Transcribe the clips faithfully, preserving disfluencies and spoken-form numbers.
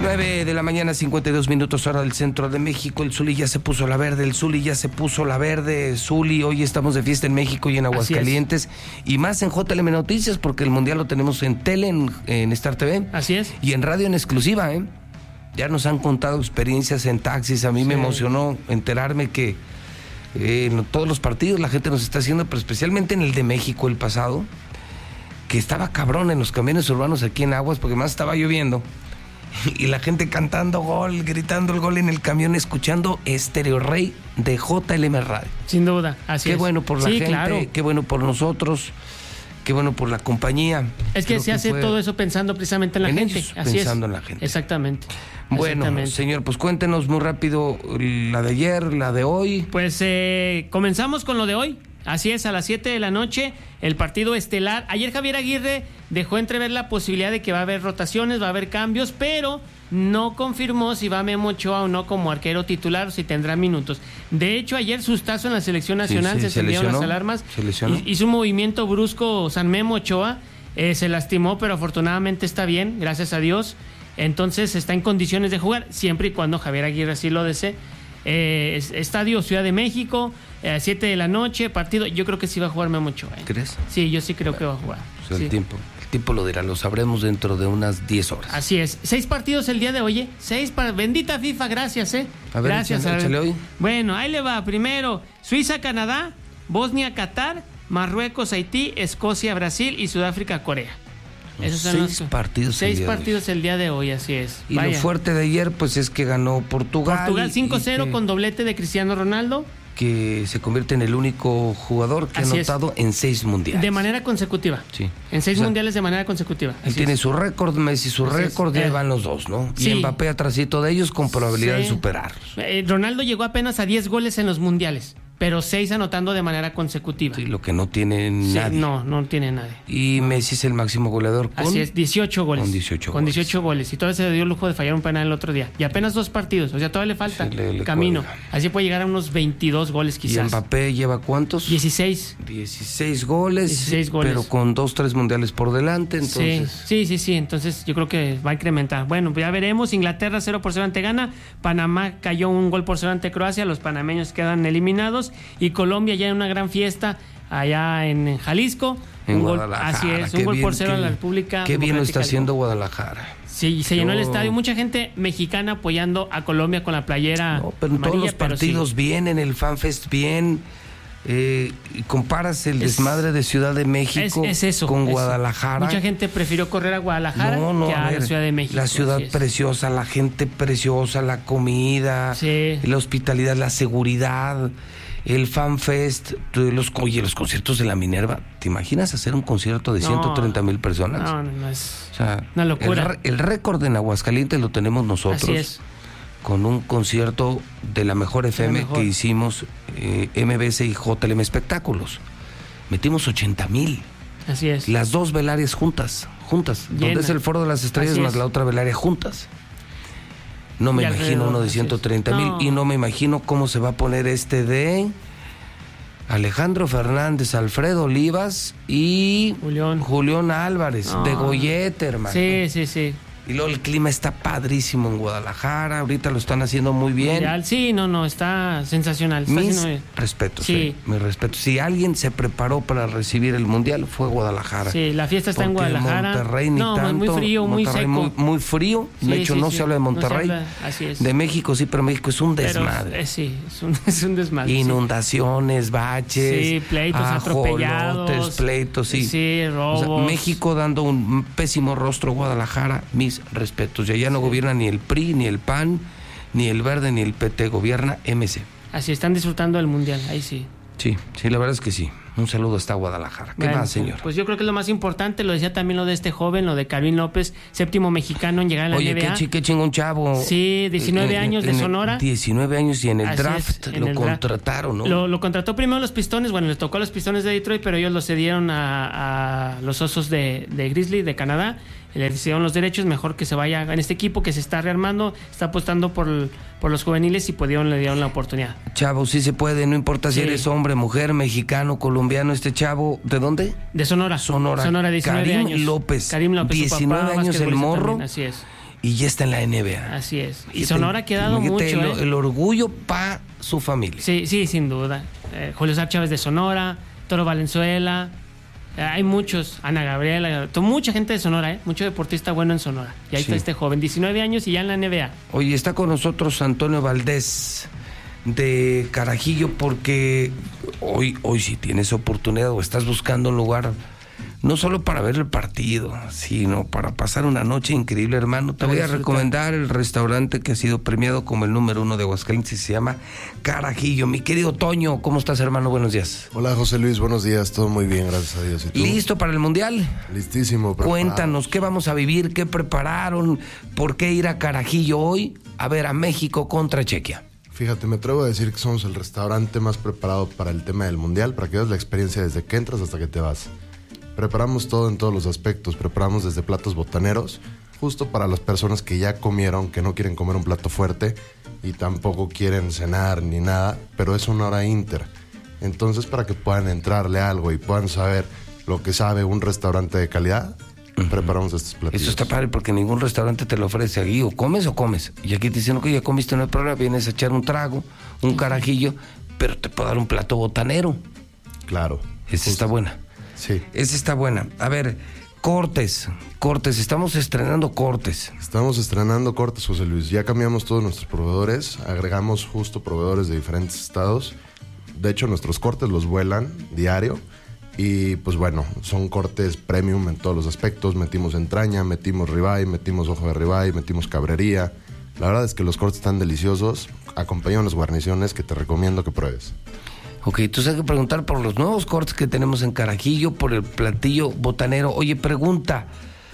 nueve de la mañana, cincuenta y dos minutos, hora del centro de México. El Zuli ya se puso la verde, el Zuli ya se puso la verde. Zuli, hoy estamos de fiesta en México y en Aguascalientes. Y más en J L M Noticias, porque el Mundial lo tenemos en tele, en, en Star T V. Así es. Y en radio en exclusiva, ¿eh? Ya nos han contado experiencias en taxis. A mí sí. me emocionó enterarme que eh, en todos los partidos la gente nos está haciendo, pero especialmente en el de México, el pasado, que estaba cabrón en los camiones urbanos aquí en Aguas, porque más estaba lloviendo. Y la gente cantando gol, gritando el gol en el camión, escuchando Estéreo Rey de J L M Radio. Sin duda, así qué es. Qué bueno por la sí, gente, claro. Qué bueno por nosotros, qué bueno por la compañía. Es que Creo se que hace fue... todo eso pensando precisamente en la en gente. ellos, así pensando es. en la gente. Exactamente. Bueno, Exactamente. señor, pues cuéntenos muy rápido la de ayer, la de hoy. Pues eh, comenzamos con lo de hoy. Así es, a las siete de la noche, el partido estelar. Ayer Javier Aguirre dejó entrever la posibilidad de que va a haber rotaciones, va a haber cambios, pero no confirmó si va Memo Ochoa o no como arquero titular o si tendrá minutos. De hecho, ayer sustazo en la selección nacional, sí, sí, se encendieron las alarmas. Se hizo un movimiento brusco San Memo Ochoa, eh, se lastimó, pero afortunadamente está bien, gracias a Dios. Entonces está en condiciones de jugar, siempre y cuando Javier Aguirre así lo desee. Eh, Estadio Ciudad de México, a eh, siete de la noche, partido. Yo creo que sí va a jugar Memo Ochoa. ¿eh? ¿Crees? Sí, yo sí creo bueno, que va a jugar. Pues sí. el tiempo, el tiempo lo dirá, lo sabremos dentro de unas diez horas. Así es. Seis partidos el día de hoy, ¿eh? Seis para bendita FIFA, gracias, ¿eh? A ver, gracias. Échale, échale hoy. Bueno, ahí le va. Primero, Suiza, Canadá, Bosnia, Qatar, Marruecos, Haití, Escocia, Brasil y Sudáfrica, Corea. Esos son seis los, partidos seis el día partidos de el día de hoy, así es. Y Vaya. Lo fuerte de ayer pues es que ganó Portugal. Portugal cinco cero con doblete de Cristiano Ronaldo, que se convierte en el único jugador que así ha anotado es. en seis mundiales. De manera consecutiva. Sí. En seis o sea, mundiales de manera consecutiva. Él tiene es. su récord, Messi su así récord, ya eh. van los dos, ¿no? Y sí. Mbappé atrásito de ellos con probabilidad sí. de superarlos. Eh, Ronaldo llegó apenas a diez goles en los mundiales, pero seis anotando de manera consecutiva. Sí, lo que no tiene sí, nadie. No, no tiene nadie. Y Messi es el máximo goleador con... Así es, dieciocho goles. Con dieciocho con goles. dieciocho goles. Y todavía se le dio el lujo de fallar un penal el otro día. Y apenas dos partidos, o sea, todavía le falta sí, le, le camino. cuelga. Así puede llegar a unos veintidós goles quizás. ¿Y Mbappé lleva cuántos? dieciséis. dieciséis goles. dieciséis goles. Pero con dos, tres mundiales por delante, entonces... Sí, sí, sí, sí. Entonces yo creo que va a incrementar. Bueno, ya veremos. Inglaterra cero por cero ante Ghana. Panamá cayó un gol por cero ante Croacia. Los panameños quedan eliminados. Y Colombia ya en una gran fiesta allá en Jalisco. En un Guadalajara. Gol, así es, un gol bien, por cero a la República. Qué bien lo está haciendo Guadalajara. Sí, se Yo... llenó el estadio. Mucha gente mexicana apoyando a Colombia con la playera. No, pero en amarilla, todos los partidos sí. bien, en el FanFest bien. Eh, comparas el es, desmadre de Ciudad de México es, es eso, con eso. Guadalajara. Mucha gente prefirió correr a Guadalajara no, no, que a, a ver, la Ciudad de México. La ciudad preciosa, la gente preciosa, la comida, sí. la hospitalidad, la seguridad, el FanFest, los, oye, los conciertos de la Minerva. ¿Te imaginas hacer un concierto de no, ciento treinta mil personas? No, no, no es o sea, una locura. El, el récord en Aguascalientes lo tenemos nosotros. Así es. Con un concierto de la mejor F M mejor. que hicimos eh, M B S y J L M Espectáculos. Metimos ochenta mil. Así es. Las dos velarias juntas, juntas. Llena. Donde es el Foro de las Estrellas Así más es. la otra velaria juntas. No me y imagino alrededor, uno de ciento treinta mil no. y no me imagino cómo se va a poner este de Alejandro Fernández, Alfredo Olivas y Julián, Julián Álvarez, no. de Goyete, hermano. Sí, sí, sí. Y luego el clima está padrísimo en Guadalajara, ahorita lo están haciendo muy bien. Real, sí, no, no, está sensacional. Está mis respetos, sí. eh, mis respetos. Si alguien se preparó para recibir el Mundial fue Guadalajara. Sí, la fiesta está en Guadalajara. Monterrey ni no, tanto. muy frío, muy Monterrey seco. Muy, muy frío, sí, de hecho sí, no sí. se habla de Monterrey. No habla, así es. De México sí, pero México es un desmadre. Pero, eh, sí, es un, es un desmadre. Inundaciones, sí. baches, sí, pleitos atropellados. pleitos, sí. Sí, robos. O sea, México dando un pésimo rostro a Guadalajara, mis respetos. Ya no sí. gobierna ni el P R I, ni el P A N, ni el Verde, ni el P T, gobierna M C. Así están disfrutando del Mundial, ahí sí. Sí, sí, la verdad es que sí. Un saludo hasta Guadalajara. ¿Qué bueno, más, señor? Pues yo creo que es lo más importante, lo decía también lo de este joven, lo de Karim López, séptimo mexicano en llegar a la Oye, N B A. Oye, qué chingón chavo. Sí, diecinueve en, años en, de Sonora. diecinueve años y en el Así draft es, en lo el contrataron, ¿no? Lo, lo contrató primero los Pistones, bueno, les tocó a los Pistones de Detroit, pero ellos lo cedieron a, a los Osos de, de Grizzly, de Canadá. Le decidieron los derechos, mejor que se vaya en este equipo que se está rearmando, está apostando por, por los juveniles y pudieron, le dieron la oportunidad. Chavo, sí se puede, no importa si sí. eres hombre, mujer, mexicano, colombiano, este chavo, ¿de dónde? De Sonora. Sonora. Sonora, diecinueve Karim años. López. Karim López, diecinueve su papá, años el morro. También, así es. y ya está en la N B A. Así es. Y Sonora ha quedado mucho. El, ¿eh? el orgullo para su familia. Sí, sí, sin duda. Eh, Julio César Chávez de Sonora, Toro Valenzuela, eh, hay muchos, Ana Gabriela, mucha gente de Sonora, ¿eh? Mucho deportista bueno en Sonora. Y ahí sí. está este joven, diecinueve años y ya en la N B A. Oye, está con nosotros Antonio Valdés de Carajillo, porque hoy, hoy si tienes oportunidad o estás buscando un lugar no solo para ver el partido, sino para pasar una noche increíble, hermano. Te voy a recomendar el restaurante que ha sido premiado como el número uno de Aguascalientes, se llama Carajillo. Mi querido Toño, ¿cómo estás, hermano? Buenos días. Hola, José Luis, buenos días. Todo muy bien, gracias a Dios. ¿Y tú? ¿Listo para el Mundial? Listísimo. Preparados. Cuéntanos, ¿qué vamos a vivir? ¿Qué prepararon? ¿Por qué ir a Carajillo hoy a ver a México contra Chequia? Fíjate, me atrevo a decir que somos el restaurante más preparado para el tema del Mundial, para que veas la experiencia desde que entras hasta que te vas. Preparamos todo en todos los aspectos, preparamos desde platos botaneros, justo para las personas que ya comieron, que no quieren comer un plato fuerte y tampoco quieren cenar ni nada, pero es una hora inter. Entonces, para que puedan entrarle algo y puedan saber lo que sabe un restaurante de calidad, uh-huh. preparamos estos platillos. Eso está padre porque ningún restaurante te lo ofrece aquí, o comes o comes. Y aquí te dicen que ya comiste, no hay problema, vienes a echar un trago, un carajillo, pero te puedo dar un plato botanero. Claro. Esa está buena. Sí. Esa está buena. A ver, cortes, cortes, estamos estrenando cortes. Estamos estrenando cortes, José Luis. Ya cambiamos todos nuestros proveedores, agregamos justo proveedores de diferentes estados. De hecho, nuestros cortes los vuelan diario. Y pues bueno, son cortes premium en todos los aspectos. Metimos entraña, metimos ribeye, metimos ojo de ribeye, metimos cabrería. La verdad es que los cortes están deliciosos. Acompañan las guarniciones que te recomiendo que pruebes. Ok, entonces hay que preguntar por los nuevos cortes que tenemos en Carajillo, por el platillo botanero. Oye, pregunta,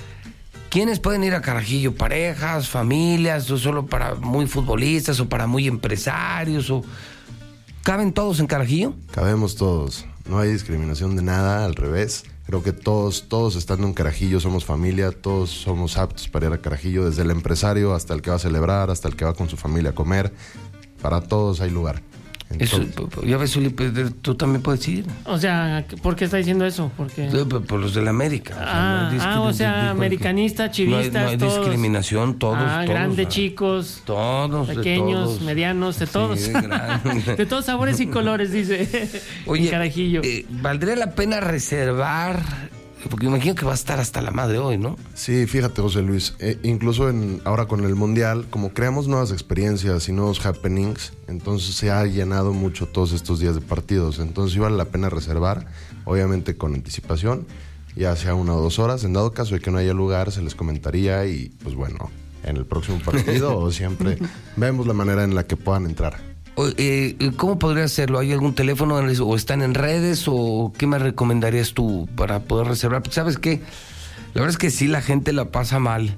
¿quiénes pueden ir a Carajillo? ¿Parejas, familias, o solo para muy futbolistas, o para muy empresarios? O ¿caben todos en Carajillo? Cabemos todos, no hay discriminación de nada, al revés. Creo que todos, todos estando en Carajillo somos familia, todos somos aptos para ir a Carajillo, desde el empresario hasta el que va a celebrar, hasta el que va con su familia a comer. Para todos hay lugar. Entonces, eso, ya ves, Uli, tú también puedes ir. O sea, ¿por qué está diciendo eso? Porque por, por los de la América. Ah, o sea, no ah, o sea americanistas, chivistas, no hay, no hay todos. discriminación, todos. Ah, todos, grandes, ah, chicos, todos, pequeños, de todos. medianos, de todos. Sí, de, de todos sabores y colores, dice. Oye, en Carajillo. Eh, ¿valdría la pena reservar? Porque imagino que va a estar hasta la madre hoy, ¿no? Sí, fíjate, José Luis, eh, incluso en, ahora con el Mundial, como creamos nuevas experiencias y nuevos happenings, entonces se ha llenado mucho todos estos días de partidos, entonces sí vale la pena reservar, obviamente con anticipación, ya sea una o dos horas, en dado caso de que no haya lugar, se les comentaría y pues bueno, en el próximo partido o siempre vemos la manera en la que puedan entrar. Eh, ¿Cómo podría hacerlo? ¿Hay algún teléfono o están en redes o qué me recomendarías tú para poder reservar? Porque ¿sabes qué? La verdad es que sí, la gente la pasa mal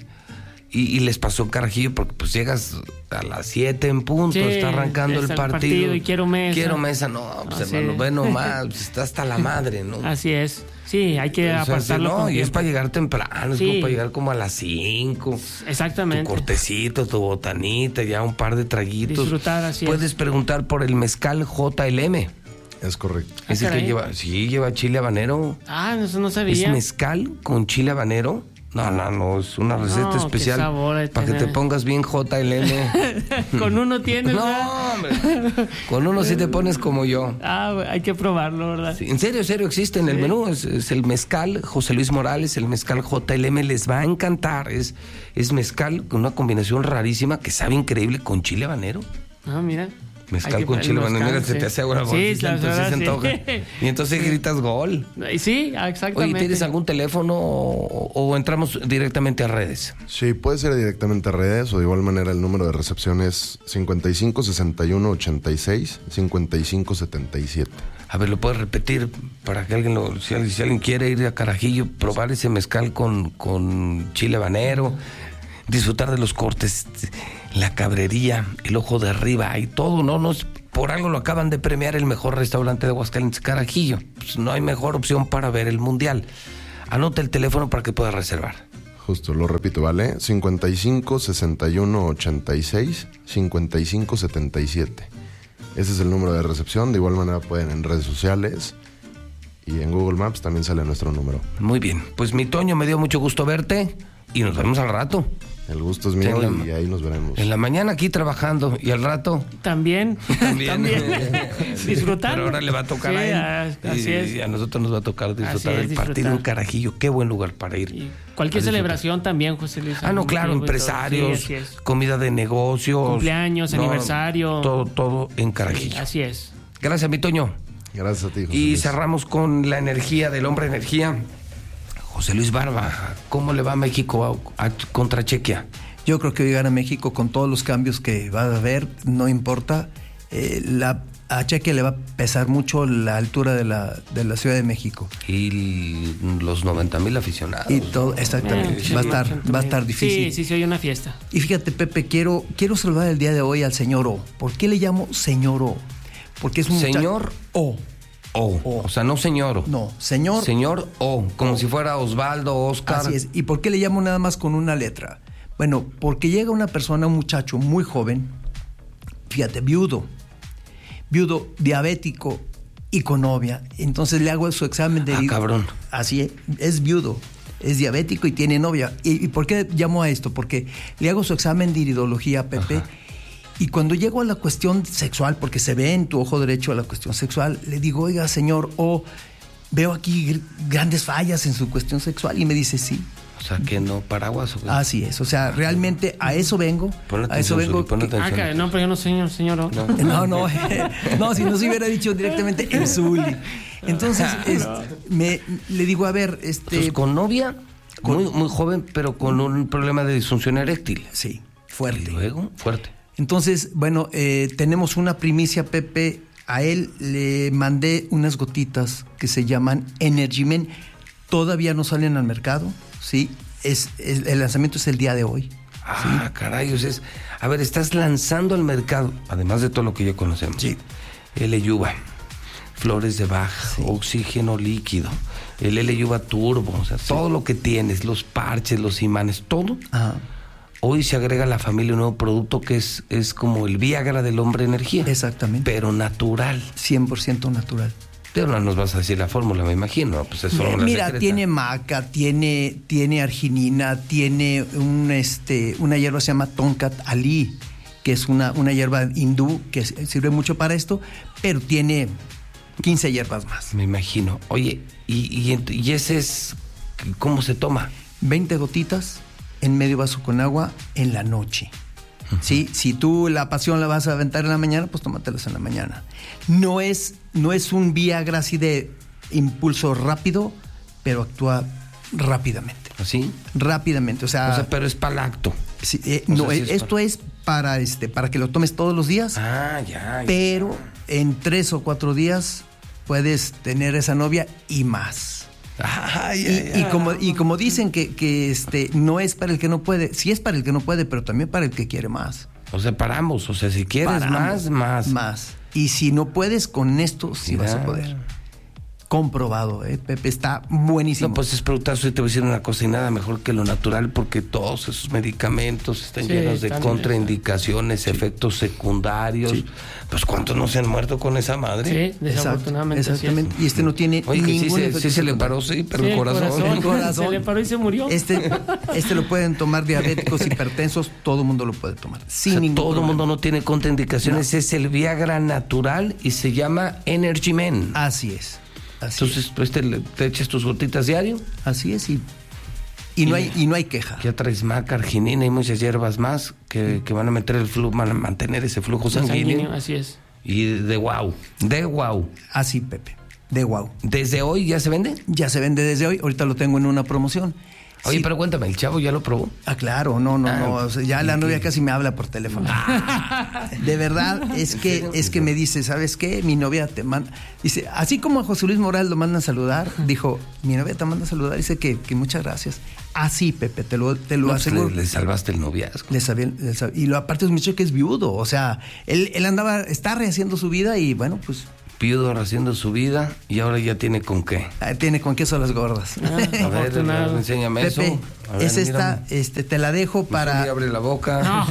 y, y les pasó Carajillo porque pues llegas a las siete en punto, sí, está arrancando el partido. partido y quiero mesa. Quiero mesa, no, pues Así hermano, ve nomás, pues, está hasta la madre, ¿no? Así es. Sí, hay que o sea, apartarlo. No, con y tiempo. Es para llegar temprano, sí. Es como para llegar como a las cinco. Exactamente. Tu cortecito, tu botanita, ya un par de traguitos. Disfrutar, así Puedes es. preguntar por el mezcal J L M. Es correcto. Es el que lleva, sí, lleva chile habanero. Ah, eso no sabía. Es mezcal con chile habanero. No, no, no, es una receta no, especial para que te pongas bien J L M. Con uno tienes, No, ¿verdad? hombre. Con uno sí te pones como yo. Ah, hay que probarlo, ¿verdad? Sí, en serio, en serio, existe en sí. el menú. Es, es el mezcal José Luis Morales, el mezcal J L M. Les va a encantar. Es, es mezcal con una combinación rarísima que sabe increíble con chile habanero. Ah, mira. Mezcal con chile habanero, mira, se te hace agua. Sí, la entonces se antoja. Sí. Y entonces sí. gritas gol. Sí, exactamente. Oye, ¿tienes algún teléfono o, o entramos directamente a redes? Sí, puede ser directamente a redes o de igual manera el número de recepción es cincuenta y cinco sesenta y uno ochenta y seis cincuenta y cinco setenta y siete. A ver, ¿lo puedes repetir para que alguien lo... Si, si alguien quiere ir a Carajillo, probar ese mezcal con, con chile habanero, disfrutar de los cortes, la cabrería, el ojo de arriba y todo, ¿no? no es, por algo lo acaban de premiar el mejor restaurante de Aguascalientes, Carajillo. Pues no hay mejor opción para ver el Mundial. Anota el teléfono para que puedas reservar. Justo, lo repito, ¿vale? cincuenta y cinco sesenta y uno ochenta y seis cincuenta y cinco setenta y siete. Ese es el número de recepción. De igual manera pueden en redes sociales y en Google Maps también sale nuestro número. Muy bien, pues mi Toño, me dio mucho gusto verte y nos vemos al rato. El gusto es mío la, y ahí nos veremos. En la mañana aquí trabajando y al rato... También. También. También. Disfrutando. Pero ahora le va a tocar sí, a él. A, así y, es. y a nosotros nos va a tocar disfrutar es, del partido disfrutar. en Carajillo. Qué buen lugar para ir. Y cualquier celebración también, José Luis. Ah, no, claro, empresarios, sí, comida de negocios. Cumpleaños, no, aniversario. Todo, todo en Carajillo. Sí, así es. Gracias, mi Toño. Gracias a ti, José Y Luis. cerramos con la energía del hombre energía. José Luis Barba, ¿cómo le va a México a, a, contra Chequia? Yo creo que hoy gana México con todos los cambios que va a haber, no importa. Eh, la, a Chequia le va a pesar mucho la altura de la, de la Ciudad de México. Y los noventa mil aficionados. Y todo, exactamente. Eh, va, a sí, estar, va a estar difícil. Sí, sí, se oye una fiesta. Y fíjate, Pepe, quiero, quiero saludar el día de hoy al señor O. ¿Por qué le llamo señor O? Porque es un Señor O. O. O. O sea, no señor. No, señor. Señor O. Como o. si fuera Osvaldo, Oscar. Así es. ¿Y por qué le llamo nada más con una letra? Bueno, porque llega una persona, un muchacho muy joven, fíjate, viudo, viudo, diabético y con novia. Entonces le hago su examen de... Ah, cabrón. Así es, es viudo, es diabético y tiene novia. ¿Y, y por qué llamo a esto? Porque le hago su examen de iridología a Pepe. Ajá. Y cuando llego a la cuestión sexual, porque se ve en tu ojo derecho a la cuestión sexual, le digo, oiga, señor, o veo aquí grandes fallas en su cuestión sexual. Y me dice, sí. O sea, que no paraguas. ¿O qué? Así es, o sea, realmente a eso vengo. Ponle a eso vengo. Zuli, que, ah, que, no, pero yo no señor, señor. O. No, no, no, no, si no se hubiera dicho directamente el Zuli. Entonces, este, me, le digo, a ver, este... Entonces, con novia, con, muy, muy joven, pero con un problema de disfunción eréctil. Sí, fuerte. Y luego, fuerte. Entonces, bueno, eh, tenemos una primicia, Pepe. A él le mandé unas gotitas que se llaman Energy Men. Todavía no salen al mercado, ¿sí? Es, es, el lanzamiento es el día de hoy. Ah, ¿sí? Caray, o sea, es, a ver, estás lanzando al mercado, además de todo lo que ya conocemos. Sí. L-Yuba, flores de Bach, sí. Oxígeno líquido, el L-Yuba turbo, o sea, sí. Todo lo que tienes, los parches, los imanes, todo. Ajá. Hoy se agrega a la familia un nuevo producto que es, es como el Viagra del hombre energía. Exactamente. Pero natural. cien por ciento natural. Pero no nos vas a decir la fórmula, me imagino. Pues es fórmula Mira, secreta. Tiene maca, tiene, tiene arginina, tiene un, este, una hierba que se llama Tonkat Ali, que es una, una hierba hindú que sirve mucho para esto, pero tiene quince hierbas más. Me imagino. Oye, ¿y, y, y ese es cómo se toma? veinte gotitas en medio vaso con agua en la noche. Uh-huh. ¿Sí? Si tú la pasión la vas a aventar en la mañana, pues tómatelas en la mañana. No es, no es un Viagra así de impulso rápido, pero actúa rápidamente. ¿Así? Rápidamente, o sea... O sea, pero es para el acto. Sí, eh, no, sea, sí es esto para... es para, este, para que lo tomes todos los días. Ah, ya. Pero ya. En tres o cuatro días puedes tener esa novia y más. Ay, y, ay, ay. y como y como dicen que, que este no es para el que no puede, sí es para el que no puede, pero también para el que quiere más. O sea, paramos, o sea, si quieres paramos, más, más. Más. Y si no puedes con esto, sí Mira. vas a poder. Comprobado, ¿eh? Pepe, está buenísimo. No, pues es productazo y te voy a decir una cosa y nada mejor que lo natural porque todos esos medicamentos están sí, llenos de contraindicaciones, sí. efectos secundarios. Sí. Pues ¿cuántos no se han muerto con esa madre? Sí, desafortunadamente. Exacto, exactamente. Sí. Y este no tiene Oye, ningún sí, se, sí se le paró, sí, pero sí, el corazón. corazón, el corazón. Se le paró y se murió. Este, este lo pueden tomar diabéticos, hipertensos, todo el mundo lo puede tomar. Sin o sea, ningún todo el mundo problema. no tiene contraindicaciones, no. Es el Viagra natural y se llama Energy Men. Así es. Así Entonces, es. pues te, te echas tus gotitas diario. Así es, y, y, no, hay, y no hay queja. Ya traes maca, arginina y muchas hierbas más que, sí. que van a meter el flujo, van a mantener ese flujo sanguíneo. sanguíneo. Así es. Y de wow, de wow. Así, Pepe, de wow. ¿Desde hoy ya se vende? Ya se vende desde hoy, ahorita lo tengo en una promoción. Oye, sí. pero cuéntame, ¿el chavo ya lo probó? Ah, claro, no, no, ah, no. O sea, ya la novia qué? casi me habla por teléfono. Ah. De verdad, es que, es que me dice, ¿sabes qué? Mi novia te manda. Dice, así como a José Luis Morales lo mandan a saludar, dijo, mi novia te manda a saludar, dice que, que muchas gracias. Así, Pepe, te lo, te lo no, aseguro. Pues le, le salvaste el noviazgo. Le sabía, le sabía, y lo aparte es un muchacho que es viudo, o sea, él, él andaba, está rehaciendo su vida y bueno, pues. Viudo haciendo su vida y ahora ya tiene con qué. Tiene con queso las gordas. Ah, a ver, a ver, enséñame Pepe, eso. A ver, es esta, este, te la dejo para. Pues abre la boca. No.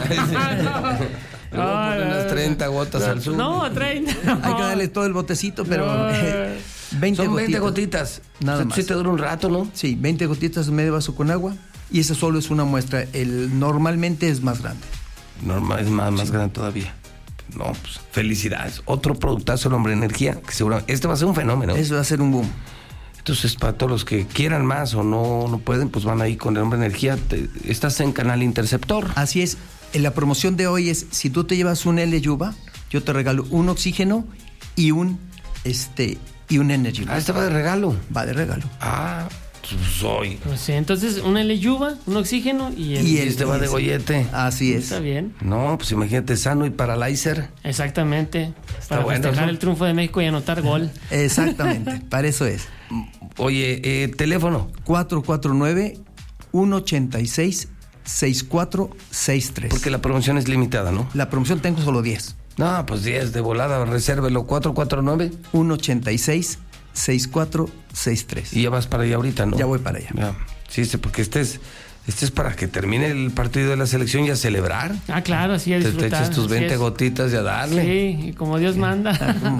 Le voy a poner unas treinta gotas no, al sur. No, treinta. No. Hay que darle todo el botecito, pero. No. veinte Son gotitas. veinte gotitas. Nada sí, más. Sí te dura un rato, ¿no? Sí, veinte gotitas, medio vaso con agua. y esa solo es una muestra. El normalmente es más grande. Normal, es más, más sí. grande todavía. No, pues felicidades. Otro productazo, el Hombre Energía, que seguramente este va a ser un fenómeno. Eso va a ser un boom. Entonces, para todos los que quieran más o no, no pueden, pues van ahí con el Hombre Energía. Te, estás en Canal Interceptor. Así es. En la promoción de hoy es, si tú te llevas un L Yuba, yo te regalo un oxígeno y un este y un Energy. Ah, este va de regalo. Va de regalo. Ah, soy. Pues sí, entonces un L Yuba, un oxígeno y el... Y este va de gollete. Así es. Está bien. No, pues imagínate, sano y paralyzer. Exactamente. Está para bueno, festejar ¿no? el triunfo de México y anotar gol. Exactamente, para eso es. Oye, eh, teléfono. cuatro cuatro nueve, uno ocho seis, seis cuatro seis tres. Porque la promoción es limitada, ¿no? La promoción tengo solo diez. No, pues diez de volada, resérvelo. cuatro cuatro nueve, uno ocho seis, seis cuatro seis tres. Y ya vas para allá ahorita, ¿no? Ya voy para allá. Ya. Sí, sí, porque este es, este es para que termine el partido de la selección y a celebrar. Ah, claro, así a Te, disfrutar. te echas tus veinte es. gotitas y a darle. Sí, y como Dios manda.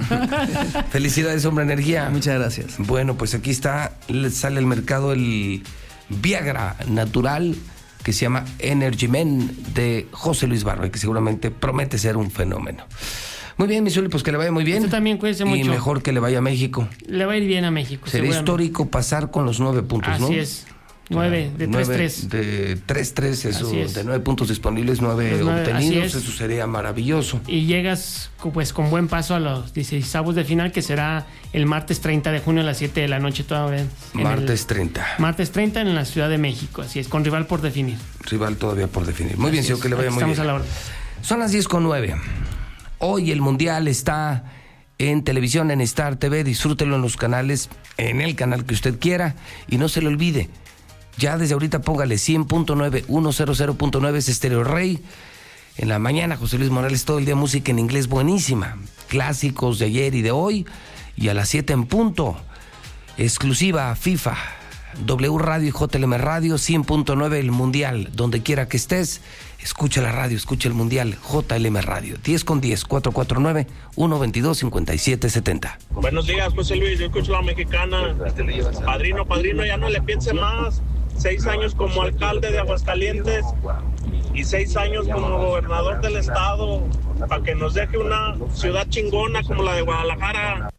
Felicidades, Hombre Energía. Muchas gracias. Bueno, pues aquí está, le sale al mercado el Viagra natural que se llama Energy Men de José Luis Barba, que seguramente promete ser un fenómeno. Muy bien, mi Zuli, pues que le vaya muy bien. Usted también cuídese y mucho. Y mejor que le vaya a México. Le va a ir bien a México. Sería histórico pasar con los nueve puntos, Así ¿no? Así es. Nueve, de tres tres. De tres tres, eso, es. de nueve puntos disponibles, nueve, Pues nueve, obtenidos, eso sería maravilloso. Y llegas pues con buen paso a los dieciseisavos de final, que será el martes treinta de junio a las siete de la noche todavía. Martes treinta. Martes treinta en la Ciudad de México, así es, con rival por definir. Rival todavía por definir. Muy así bien, señor, que le vaya muy Estamos bien. a la orden. Son las diez con nueve. Hoy el Mundial está en televisión, en Star T V. Disfrútelo en los canales, en el canal que usted quiera. Y no se le olvide, ya desde ahorita póngale cien punto nueve, ciento punto nueve, es Estéreo Rey. En la mañana, José Luis Morales, todo el día música en inglés buenísima. Clásicos de ayer y de hoy. Y a las siete en punto, exclusiva FIFA, W Radio y J L M Radio, cien punto nueve, el Mundial. Donde quiera que estés, escucha la radio, escucha el Mundial, J L M Radio. diez con diez, cuatro cuatro nueve, uno veintidós, cincuenta y siete setenta. Buenos días, José Luis, yo escucho la mexicana. Padrino, padrino, ya no le piense más. Seis años como alcalde de Aguascalientes y seis años como gobernador del estado, para que nos deje una ciudad chingona como la de Guadalajara.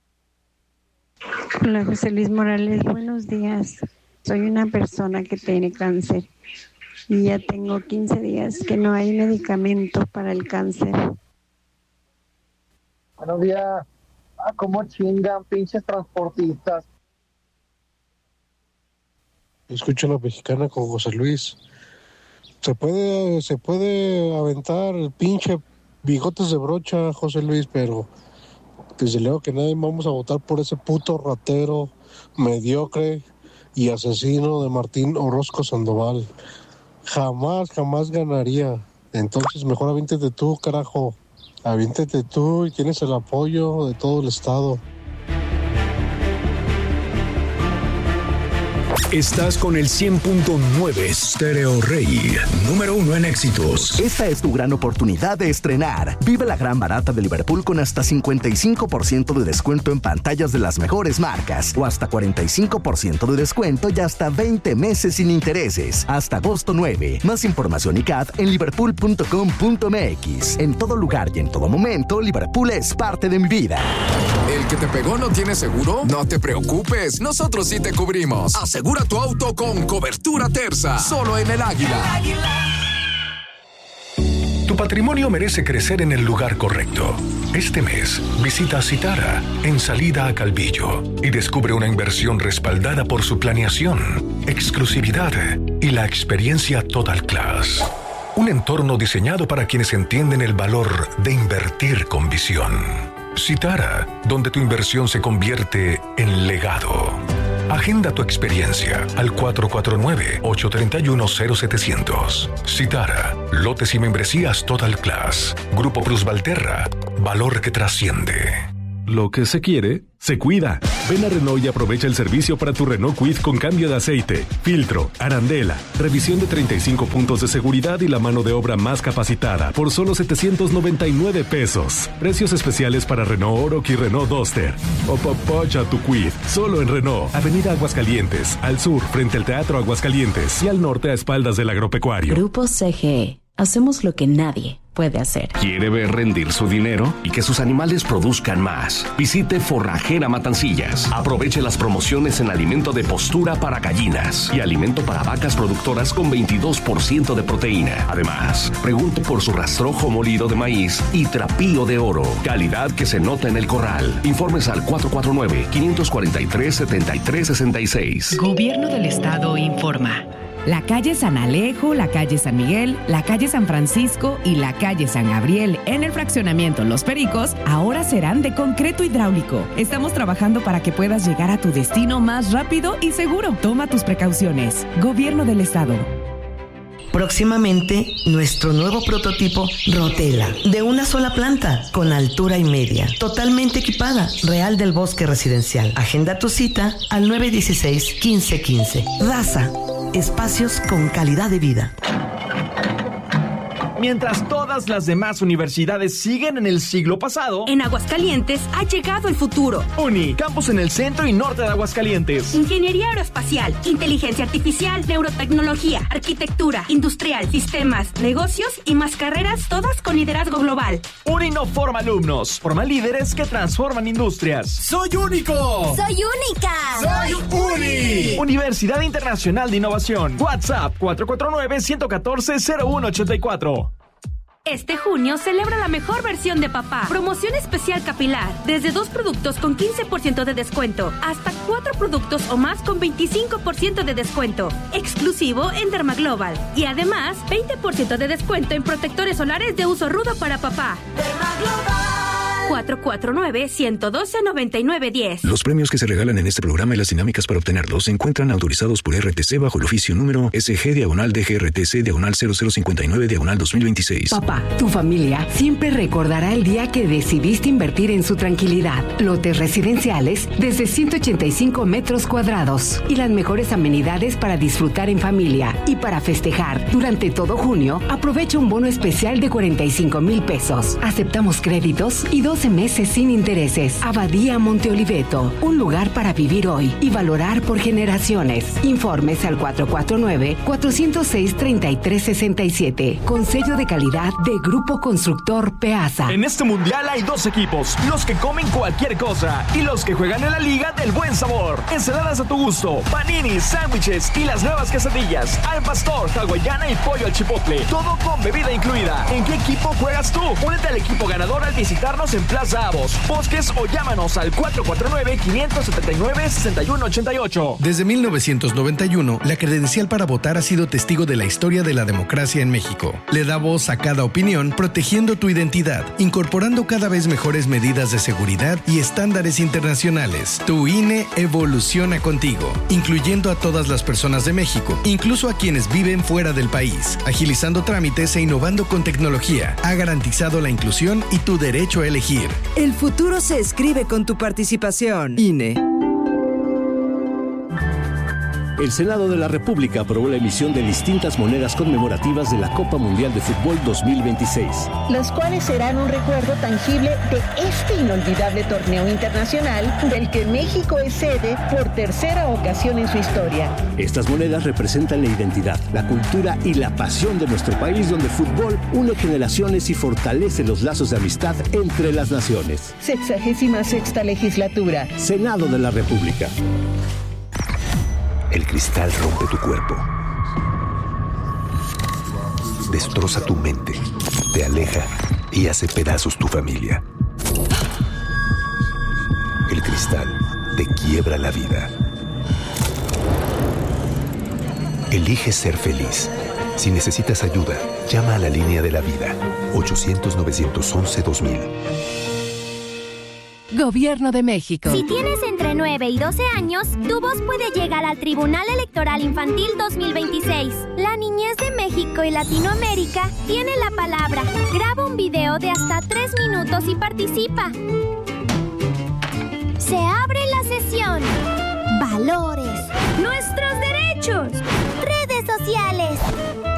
Hola, José Luis Morales, buenos días. Soy una persona que tiene cáncer y ya tengo quince días que no hay medicamento para el cáncer. Buenos días. Ah, cómo chingan, pinches transportistas. Escucho la mexicana con José Luis. Se puede, se puede aventar el pinche bigotes de brocha, José Luis, pero desde luego que nadie vamos a votar por ese puto ratero, mediocre y asesino de Martín Orozco Sandoval. Jamás, jamás ganaría. Entonces mejor aviéntete tú, carajo. Aviéntete tú y tienes el apoyo de todo el estado. Estás con el cien punto nueve Stereo Rey, número uno en éxitos. Esta es tu gran oportunidad de estrenar. Vive la gran barata de Liverpool con hasta cincuenta y cinco por ciento de descuento en pantallas de las mejores marcas o hasta cuarenta y cinco por ciento de descuento y hasta veinte meses sin intereses. Hasta agosto nueve. Más información y C A D en liverpool punto com punto m x. En todo lugar y en todo momento, Liverpool es parte de mi vida. ¿El que te pegó no tiene seguro? No te preocupes, nosotros sí te cubrimos. Asegura tu auto con cobertura Terza, solo en el Águila. Tu patrimonio merece crecer en el lugar correcto. Este mes, visita Citara en salida a Calvillo y descubre una inversión respaldada por su planeación, exclusividad y la experiencia Total Class. Un entorno diseñado para quienes entienden el valor de invertir con visión. Citara, donde tu inversión se convierte en legado. Agenda tu experiencia al cuatro cuatro nueve, ocho tres uno, cero setecientos. Citara, lotes y membresías Total Class. Grupo Plus Valterra, valor que trasciende. Lo que se quiere, se cuida. Ven a Renault y aprovecha el servicio para tu Renault Kwid con cambio de aceite, filtro, arandela, revisión de treinta y cinco puntos de seguridad y la mano de obra más capacitada por solo setecientos noventa y nueve pesos. Precios especiales para Renault Oroch y Renault Duster. Opapacha tu Kwid, solo en Renault. Avenida Aguascalientes, al sur frente al Teatro Aguascalientes y al norte a espaldas del agropecuario. Grupo C G E. Hacemos lo que nadie puede hacer. ¿Quiere ver rendir su dinero y que sus animales produzcan más? Visite Forrajera Matancillas. Aproveche las promociones en alimento de postura para gallinas y alimento para vacas productoras con veintidós por ciento de proteína. Además, pregunte por su rastrojo molido de maíz y trapío de oro. Calidad que se nota en el corral. Informes al cuatro cuatro nueve, cinco cuatro tres, siete tres seis seis. Gobierno del Estado informa. La calle San Alejo, la calle San Miguel, la calle San Francisco y la calle San Gabriel en el fraccionamiento Los Pericos ahora serán de concreto hidráulico. Estamos trabajando para que puedas llegar a tu destino más rápido y seguro. Toma tus precauciones. Gobierno del Estado. Próximamente, nuestro nuevo prototipo Rotela, de una sola planta, con altura y media, totalmente equipada, Real del Bosque Residencial. Agenda tu cita al nueve dieciséis, quince quince. Daza, espacios con calidad de vida. Mientras todas las demás universidades siguen en el siglo pasado, en Aguascalientes ha llegado el futuro. UNI, campus en el centro y norte de Aguascalientes. Ingeniería aeroespacial, inteligencia artificial, neurotecnología, arquitectura, industrial, sistemas, negocios y más carreras, todas con liderazgo global. UNI no forma alumnos, forma líderes que transforman industrias. ¡Soy único! ¡Soy única! ¡Soy UNI! Universidad Internacional de Innovación. WhatsApp cuatro cuatro nueve, uno uno cuatro, cero uno ocho cuatro. Este junio celebra la mejor versión de papá. Promoción especial capilar. Desde dos productos con quince por ciento de descuento hasta cuatro productos o más con veinticinco por ciento de descuento. Exclusivo en Dermaglobal. Y además, veinte por ciento de descuento en protectores solares de uso rudo para papá. Dermaglobal. cuatro cuatro nueve, uno uno dos, nueve nueve uno cero. Los premios que se regalan en este programa y las dinámicas para obtenerlos se encuentran autorizados por R T C bajo el oficio número S G diagonal D G R T C diagonal cero cero cincuenta y nueve diagonal dos mil veintiséis. Papá, tu familia siempre recordará el día que decidiste invertir en su tranquilidad. Lotes residenciales desde ciento ochenta y cinco metros cuadrados y las mejores amenidades para disfrutar en familia y para festejar. Durante todo junio, aprovecha un bono especial de cuarenta y cinco mil pesos. Aceptamos créditos y doce meses sin intereses. Abadía Monte Oliveto, un lugar para vivir hoy y valorar por generaciones. Informes al cuatro cuatro nueve, cuatro cero seis, tres tres seis siete. Con sello de calidad de Grupo Constructor Peasa. En este mundial hay dos equipos, los que comen cualquier cosa y los que juegan en la liga del buen sabor. Ensaladas a tu gusto, paninis, sándwiches y las nuevas quesadillas, al pastor, hawaiana y pollo al chipotle. Todo con bebida incluida. ¿En qué equipo juegas tú? Únete al equipo ganador al visitarnos en Plaza Avos, Bosques o llámanos al cuatro cuatro nueve, cinco siete nueve, seis uno ocho ocho. Desde mil novecientos noventa y uno, la credencial para votar ha sido testigo de la historia de la democracia en México. Le da voz a cada opinión, protegiendo tu identidad, incorporando cada vez mejores medidas de seguridad y estándares internacionales. Tu I N E evoluciona contigo, incluyendo a todas las personas de México, incluso a quienes viven fuera del país, agilizando trámites e innovando con tecnología. Ha garantizado la inclusión y tu derecho a elegir. El futuro se escribe con tu participación. I N E. El Senado de la República aprobó la emisión de distintas monedas conmemorativas de la Copa Mundial de Fútbol dos mil veintiséis. Las cuales serán un recuerdo tangible de este inolvidable torneo internacional del que México es sede por tercera ocasión en su historia. Estas monedas representan la identidad, la cultura y la pasión de nuestro país, donde el fútbol une generaciones y fortalece los lazos de amistad entre las naciones. Sexagésima sexta legislatura. Senado de la República. El cristal rompe tu cuerpo, destroza tu mente, te aleja y hace pedazos tu familia. El cristal te quiebra la vida. Elige ser feliz. Si necesitas ayuda, llama a la línea de la vida, ochocientos, novecientos once, dos mil. Gobierno de México. Si tienes entre nueve y doce años, tu voz puede llegar al Tribunal Electoral Infantil dos mil veintiséis. La niñez de México y Latinoamérica tiene la palabra. Graba un video de hasta tres minutos y participa. Se abre la sesión. Valores. Nuestros derechos. Redes sociales.